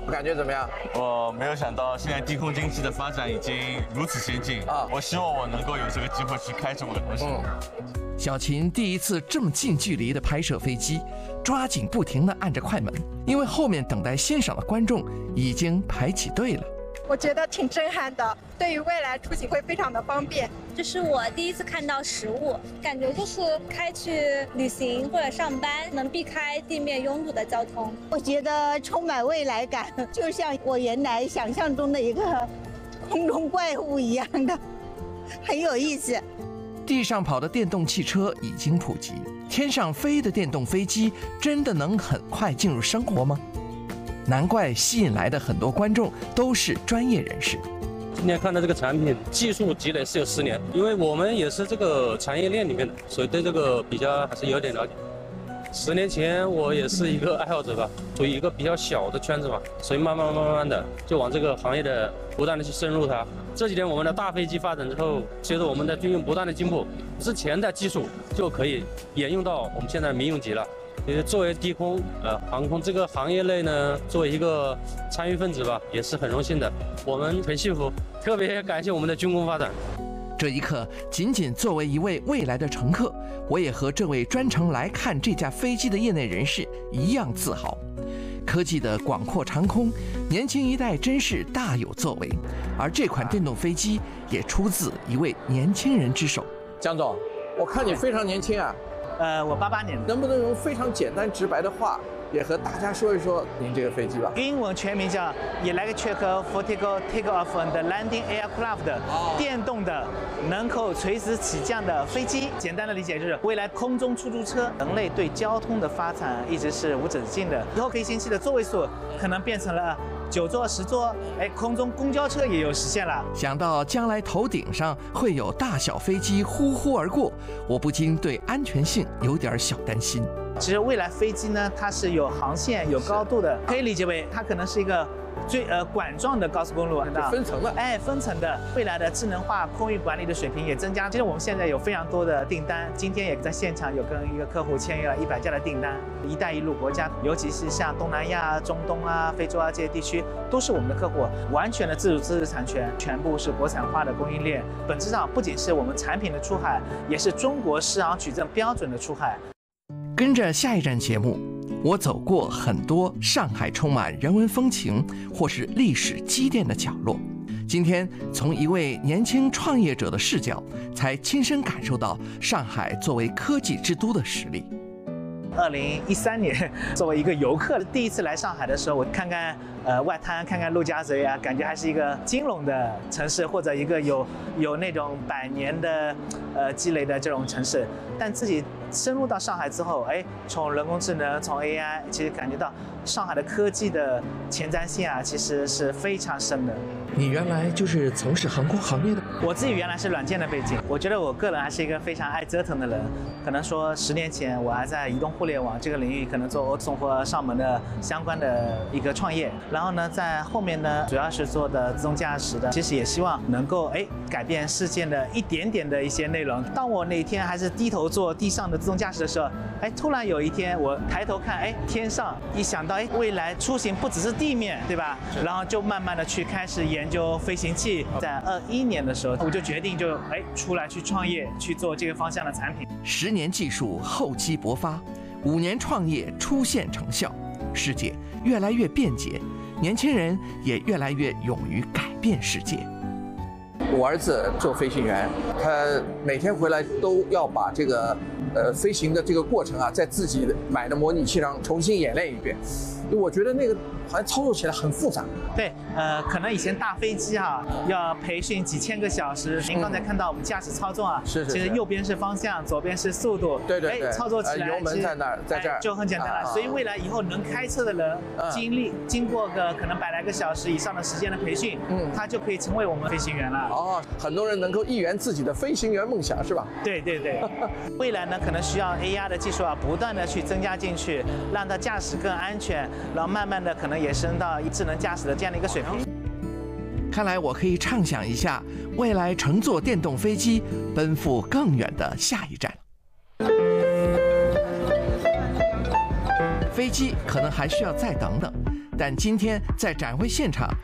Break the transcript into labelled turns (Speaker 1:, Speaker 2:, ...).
Speaker 1: 感觉怎么样？
Speaker 2: 我没有想到现在低空经济的发展已经如此先进啊！我希望我能够有这个机会去开这么个东西。
Speaker 3: 小秦第一次这么近距离的拍摄飞机，抓紧不停地按着快门，因为后面等待欣赏的观众已经排起队了。
Speaker 4: 我觉得挺震撼的，对于未来出行会非常的方便。
Speaker 5: 这是我第一次看到实物，感觉就是开去旅行或者上班，能避开地面拥堵的交通。
Speaker 6: 我觉得充满未来感，就像我原来想象中的一个空中怪物一样的，很有意思。
Speaker 3: 地上跑的电动汽车已经普及，天上飞的电动飞机真的能很快进入生活吗？难怪吸引来的很多观众都是专业人士。
Speaker 7: 今天看到这个产品，技术积累是有10年，因为我们也是这个产业链里面的，所以对这个比较还是有点了解。10年前我也是一个爱好者吧，处于一个比较小的圈子嘛，所以慢慢的就往这个行业的不断的去深入它。这几年我们的大飞机发展之后，随着我们的军用不断的进步，之前的技术就可以沿用到我们现在的民用级了。作为低空航空这个行业内呢，作为一个参与分子吧，也是很荣幸的。我们很幸福，特别感谢我们的军工发展。
Speaker 3: 这一刻，仅仅作为一位未来的乘客，我也和这位专程来看这架飞机的业内人士一样自豪。科技的广阔长空，年轻一代真是大有作为。而这款电动飞机也出自一位年轻人之手。
Speaker 1: 江总，我看你非常年轻啊。
Speaker 8: 我88年的。
Speaker 1: 能不能用非常简单直白的话，也和大家说一说您这个飞机吧？
Speaker 8: 英文全名叫 Electric Vertical Takeoff and Landing Aircraft， 电动的能够垂直起降的飞机。简单的理解就是未来空中出租车。人类对交通的发展一直是无止境的，以后飞行器的座位数可能变成了9座、10座，空中公交车也有实现了。
Speaker 3: 想到将来头顶上会有大小飞机呼呼而过，我不禁对安全性有点小担心。
Speaker 8: 其实未来飞机呢，它是有航线、有高度的，可以理解为它可能是一个管状的高速公路，
Speaker 1: 分层的，
Speaker 8: 分层的。未来的智能化空域管理的水平也增加。其实我们现在有非常多的订单，今天也在现场有跟一个客户签约了100架的订单。一带一路国家，尤其是像东南亚、中东啊、非洲啊这些地区，都是我们的客户，完全的自主知识产权，全部是国产化的供应链。本质上不仅是我们产品的出海，也是中国市场取证标准的出海。
Speaker 3: 跟着下一站节目，我走过很多上海充满人文风情或是历史积淀的角落。今天从一位年轻创业者的视角，才亲身感受到上海作为科技之都的实力。
Speaker 8: 2013年，作为一个游客，第一次来上海的时候，我看看外滩，看看陆家嘴啊，感觉还是一个金融的城市，或者一个有那种100年的积累的这种城市。但自己深入到上海之后，从人工智能，从 AI， 其实感觉到上海的科技的前瞻性啊，其实是非常深的。
Speaker 3: 你原来就是从事航空行业的？
Speaker 8: 我自己原来是软件的背景，我觉得我个人还是一个非常爱折腾的人。可能说10年前我还在移动互联网这个领域，可能做送货上门的相关的一个创业。然后呢，在后面呢，主要是做的自动驾驶的，其实也希望能够改变世界的一点点的一些内容。当我那天还是低头做地上的自动驾驶的时候，突然有一天我抬头看，天上一想到，未来出行不只是地面，对吧？然后就慢慢的去开始研究飞行器。在21年的时候，我就决定出来去创业，去做这个方向的产品。
Speaker 3: 10年技术厚积薄发，5年创业出现成效，世界越来越便捷，年轻人也越来越勇于改变世界。
Speaker 1: 我儿子做飞行员，他每天回来都要把这个飞行的这个过程啊，在自己买的模拟器上重新演练一遍。我觉得那个好像操作起来很复杂。
Speaker 8: 对，可能以前大飞机要培训几千个小时。您刚才看到我们驾驶操纵啊，
Speaker 1: 是
Speaker 8: 其实右边是方向，左边是速度。
Speaker 1: 对，
Speaker 8: 操作起来
Speaker 1: 油门在那儿，在这儿
Speaker 8: 就很简单了。所以未来以后能开车的人，经过个可能100来个小时以上的时间的培训，他就可以成为我们飞行员了。
Speaker 1: 很多人能够一圆自己的飞行员梦想，是吧？
Speaker 8: 对。未来呢，可能需要 AR 的技术不断的去增加进去，让它驾驶更安全，然后慢慢的可能也升到智能驾驶的这样的一个水平。
Speaker 3: 看来我可以畅想一下，未来乘坐电动飞机奔赴更远的下一站。飞机可能还需要再等等， 但今天在展会现场，